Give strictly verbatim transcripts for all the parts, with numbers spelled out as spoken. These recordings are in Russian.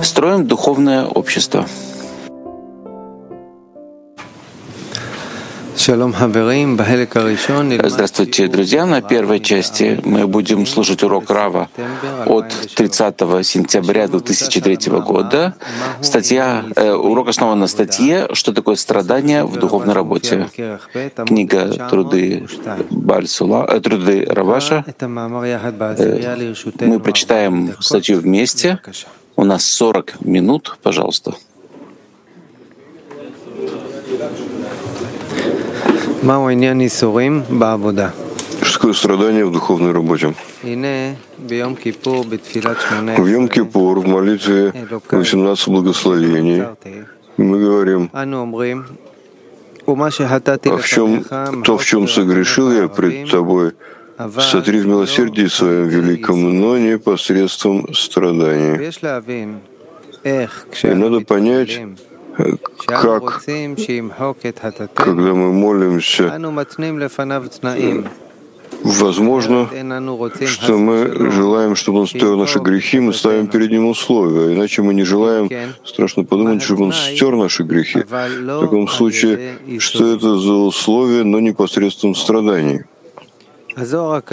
Строим духовное общество. Здравствуйте, друзья! На первой части мы будем слушать урок Рава от тридцатого сентября две тысячи третьего года. Статья, э, урок основан на статье «Что такое страдание в духовной работе?» Книга «Труды Бальсула», э, «Труды Раваша». Э, мы прочитаем статью вместе. У нас сорок минут, пожалуйста. Что такое страдание в духовной работе? В Йом-Кипур, в молитве восемнадцать благословений, мы говорим: «А в чем, то, в чем согрешил я пред Тобой, сотри в милосердии Своем великом, но не посредством страданий». И надо понять, как, когда мы молимся, возможно, что мы желаем, чтобы Он стер наши грехи, мы ставим перед Ним условия. Иначе мы не желаем, страшно подумать, чтобы Он стер наши грехи. В таком случае, что это за условия, но не посредством страданий? В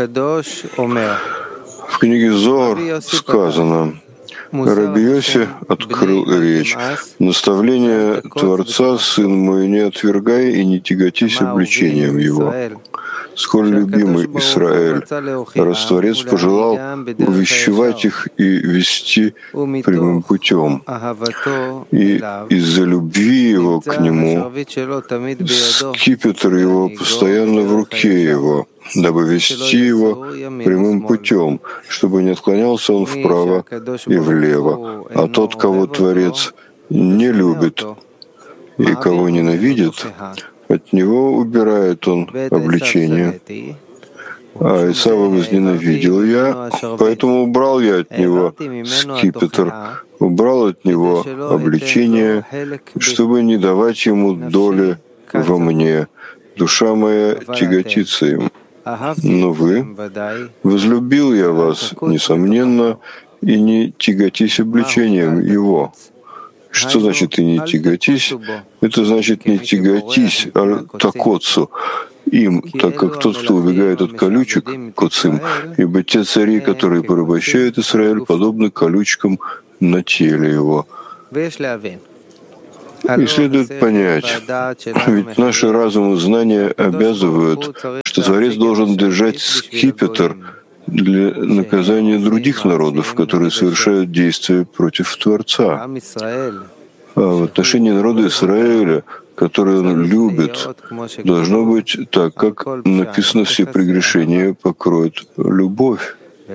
книге Зоар сказано: Раби Йоси открыл речь. «Наставление Творца, сын мой, не отвергай и не тяготись обличением его». Сколь любимый Израиль, раз Творец пожелал увещевать их и вести прямым путем. И из-за любви его к нему скипетр его постоянно в руке его, дабы вести его прямым путем, чтобы не отклонялся он вправо и влево. А тот, кого Творец не любит и кого ненавидит, от него убирает он обличение. А Исава возненавидел я, поэтому убрал я от него скипетр, убрал от него обличение, чтобы не давать ему доли во мне. Душа моя тяготится им. Но вы, возлюбил я вас, несомненно, и не тяготись обличением его. Что значит «и не тяготись»? Это значит «не тяготись такоцу» им, так как тот, кто убегает от колючек, коцим, ибо те цари, которые порабощают Израиль, подобны колючкам на теле его. И следует понять, ведь наши разум и знания обязывают, что Творец должен держать скипетр для наказания других народов, которые совершают действия против Творца. А в отношении народа Израиля, который он любит, должно быть так, как написано: «Все прегрешения покроет любовь».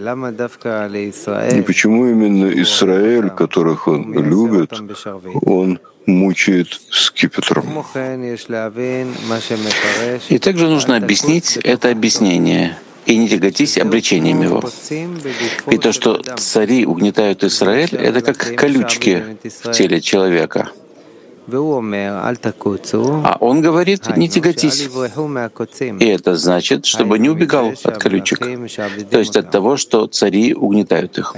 И почему именно Израиль, которых он любит, он мучает скипетром? И также нужно объяснить это объяснение и не тяготись обличением его. И то, что цари угнетают Израиль, это как колючки в теле человека. А он говорит: не тяготись. И это значит, чтобы не убегал от колючек, то есть от того, что цари угнетают их.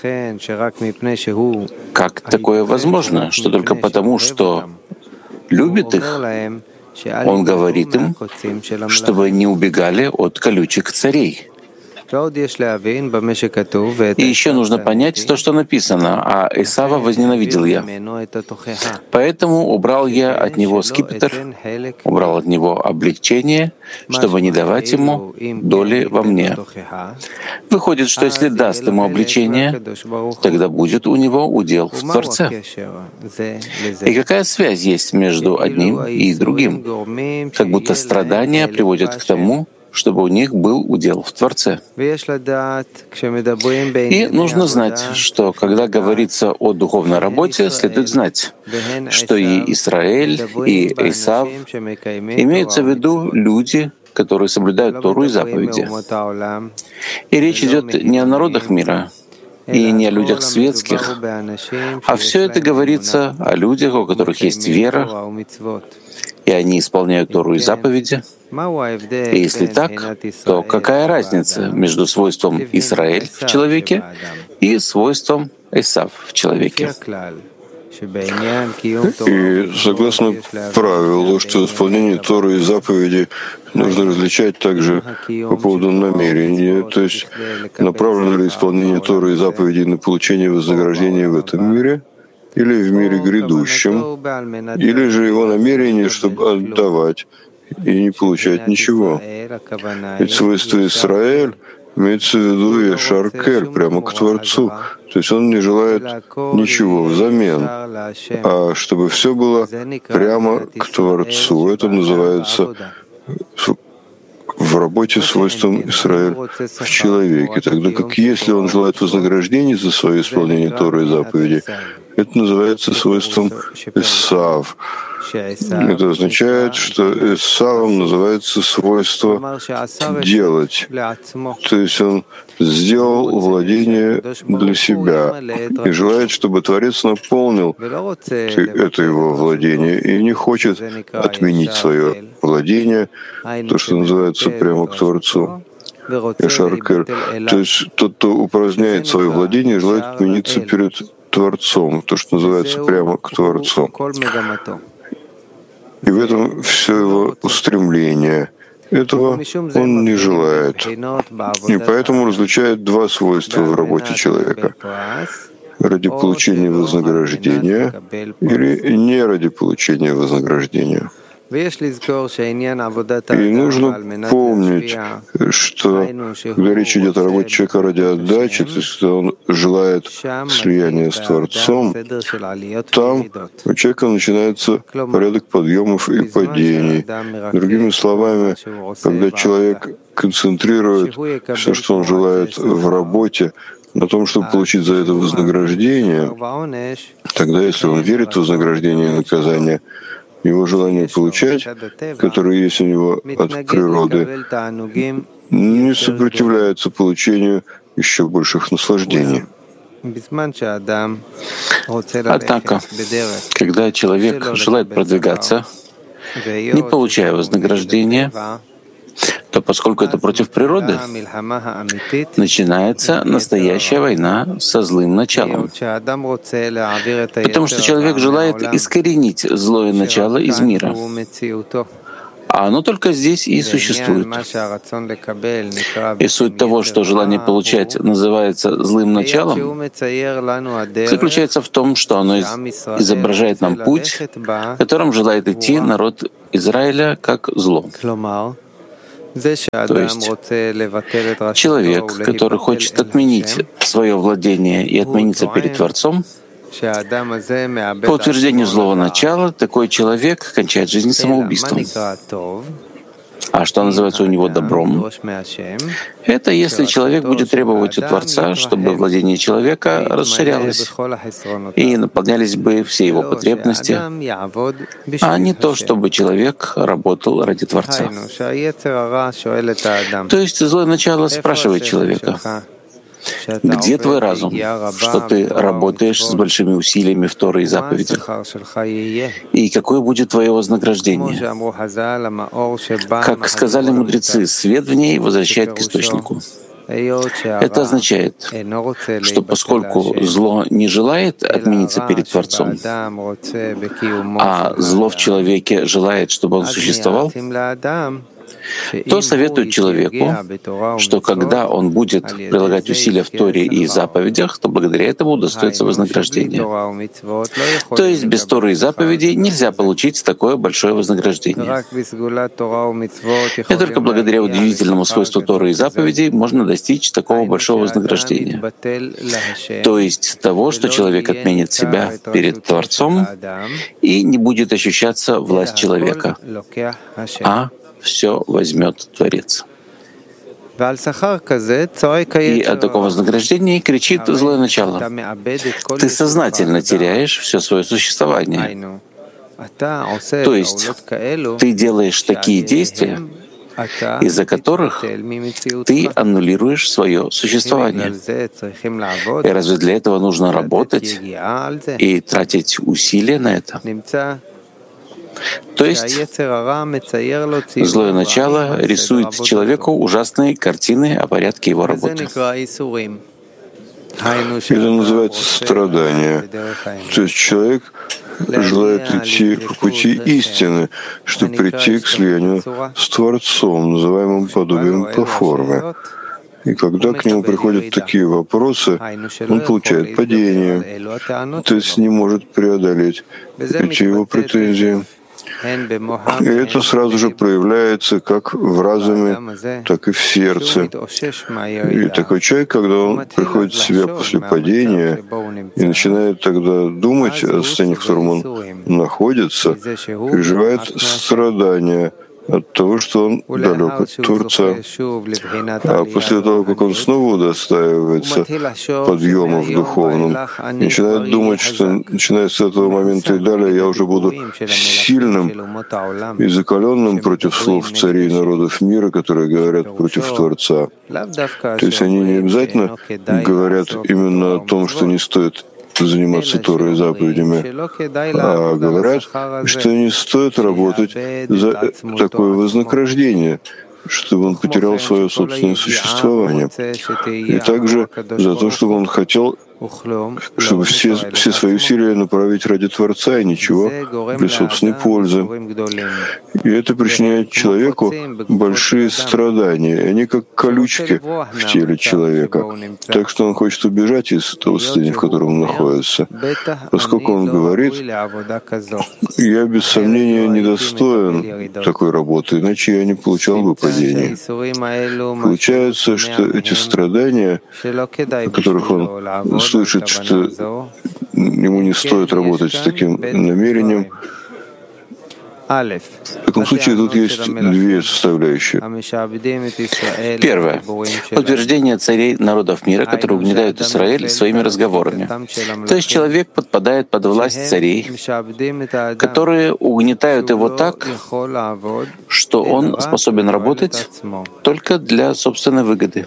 Как такое возможно, что только потому, что любит их, он говорит им, чтобы не убегали от колючек царей? И еще нужно понять то, что написано: «А Исава возненавидел я, поэтому убрал я от него скипетр, убрал от него облегчение, чтобы не давать ему доли во мне». Выходит, что если даст ему облегчение, тогда будет у него удел в Творце. И какая связь есть между одним и другим? Как будто страдания приводят к тому, чтобы у них был удел в Творце. И нужно знать, что когда говорится о духовной работе, следует знать, что и Израиль, и Исав имеются в виду люди, которые соблюдают Тору и заповеди. И речь идет не о народах мира и не о людях светских, а все это говорится о людях, у которых есть вера, и они исполняют Тору и заповеди. И если так, то какая разница между свойством Израиль в человеке и свойством Эсав в человеке. И согласно правилу, что исполнение Торы и заповедей нужно различать также по поводу намерения, то есть направлено ли исполнение Торы и заповедей на получение вознаграждения в этом мире или в мире грядущем, или же его намерение, чтобы отдавать и не получать ничего. Ведь свойство Исраэль имеется в виду Яшар Кель, прямо к Творцу. То есть он не желает ничего взамен, а чтобы все было прямо к Творцу. Это называется в работе свойством Исраэль в человеке. Тогда как если он желает вознаграждения за свое исполнение Торы и заповедей, это называется свойством Эсав. Это означает, что Эсавом называется свойство делать. То есть он сделал владение для себя и желает, чтобы Творец наполнил это его владение и не хочет отменить свое владение, то, что называется прямо к Творцу. Яшар Кель. То есть тот, кто упраздняет свое владение, желает отмениться перед Творцом, то, что называется прямо к Творцу. И в этом все его устремление. Этого он не желает. И поэтому различает два свойства в работе человека. Ради получения вознаграждения или не ради получения вознаграждения. И нужно помнить, что когда речь идет о работе человека ради отдачи, то есть когда он желает слияния с Творцом, там у человека начинается порядок подъемов и падений. Другими словами, когда человек концентрирует все, что он желает в работе, на том, чтобы получить за это вознаграждение, тогда, если он верит в вознаграждение и наказание, его желание получать, которое есть у него от природы, не сопротивляется получению еще больших наслаждений. Однако, когда человек желает продвигаться, не получая вознаграждения, то поскольку это против природы, начинается настоящая война со злым началом. Потому что человек желает искоренить злое начало из мира. А оно только здесь и существует. И суть того, что желание получать называется злым началом, заключается в том, что оно изображает нам путь, которым желает идти народ Израиля как зло. То есть человек, который хочет отменить свое владение и отмениться перед Творцом, по утверждению злого начала, такой человек кончает жизнь самоубийством. А что называется у него добром? Это если человек будет требовать у Творца, чтобы владение человека расширялось и наполнялись бы все его потребности, а не то, чтобы человек работал ради Творца. То есть злое начало спрашивает человека: где твой разум, что ты работаешь с большими усилиями в Торе и заповедях? И какое будет твое вознаграждение? Как сказали мудрецы, свет в ней возвращает к источнику. Это означает, что поскольку зло не желает отмениться перед Творцом, а зло в человеке желает, чтобы он существовал, то советует человеку, что когда он будет прилагать усилия в Торе и заповедях, то благодаря этому удостоится вознаграждения. То есть без Торы и заповедей нельзя получить такое большое вознаграждение. И только благодаря удивительному свойству Торы и заповедей можно достичь такого большого вознаграждения. То есть того, что человек отменит себя перед Творцом и не будет ощущаться власть человека, а все возьмет Творец. И от такого вознаграждения кричит злое начало: ты сознательно теряешь все свое существование. То есть ты делаешь такие действия, из-за которых ты аннулируешь свое существование. И разве для этого нужно работать и тратить усилия на это? То есть злое начало рисует человеку ужасные картины о порядке его работы. Это называется страдание. То есть человек желает идти по пути истины, чтобы прийти к слиянию с Творцом, называемым подобием по форме. И когда к нему приходят такие вопросы, он получает падение, то есть не может преодолеть эти его претензии. И это сразу же проявляется как в разуме, так и в сердце. И такой человек, когда он приходит в себя после падения и начинает тогда думать о состоянии, в котором он находится, переживает страдания от того, что он далек от Творца. А после того, как он снова удостаивается подъема в духовном, начинает думать, что начиная с этого момента и далее я уже буду сильным и закаленным против слов царей народов мира, которые говорят против Творца. То есть они не обязательно говорят именно о том, что не стоит заниматься Торой и заповедями, а говорят, что не стоит работать за такое вознаграждение, чтобы он потерял свое собственное существование. И также за то, чтобы он хотел, чтобы все, все свои усилия направить ради Творца и ничего для собственной пользы. И это причиняет человеку большие страдания. И они как колючки в теле человека. Так что он хочет убежать из того состояния, в котором он находится. Поскольку он говорит, я без сомнения недостоин такой работы, иначе я не получал бы падения. Получается, что эти страдания, о которых он слышит, что ему не стоит работать с таким намерением. В таком случае тут есть две составляющие. Первое. Утверждение царей народов мира, которые угнетают Израиль своими разговорами. То есть человек подпадает под власть царей, которые угнетают его так, что он способен работать только для собственной выгоды.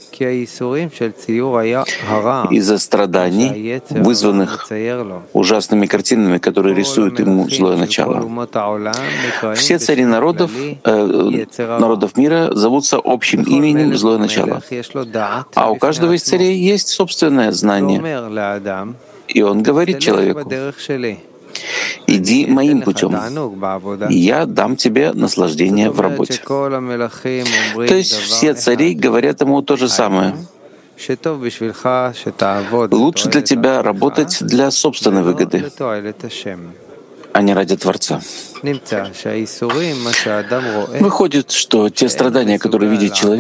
Из-за страданий, вызванных ужасными картинами, которые рисуют ему злое начало. Все цари народов, э, народов мира зовутся общим именем злое начало. А у каждого из царей есть собственное знание. И он говорит человеку: «Иди моим путем, и я дам тебе наслаждение в работе». То есть все цари говорят ему то же самое. Лучше для тебя работать для собственной выгоды, а не ради Творца. Выходит, что те страдания, которые видит человек,